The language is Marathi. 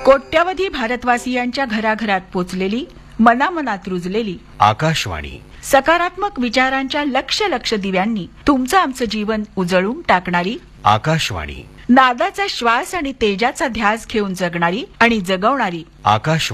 कोट्यवधी भारतवासियांच्या घराघरात पोचलेली, मनामनात रुजलेली आकाशवाणी. सकारात्मक विचारांच्या लक्ष लक्ष दिव्यांनी तुमचं आमचं जीवन उजळून टाकणारी आकाशवाणी. नादाचा श्वास आणि तेजाचा ध्यास घेऊन जगणारी आणि जगवणारी आकाशवाणी.